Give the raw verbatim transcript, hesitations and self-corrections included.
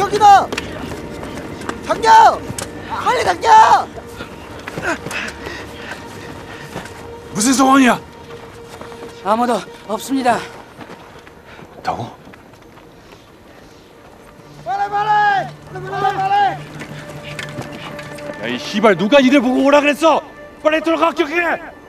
저기다! 당겨! 빨리 당겨! 무슨 상황이야? 아무도 없습니다. 다고? 빨리 빨리! 빨리 빨리! 야, 이 씨발 누가 이래 보고 오라 그랬어? 빨리 들어가, 격해!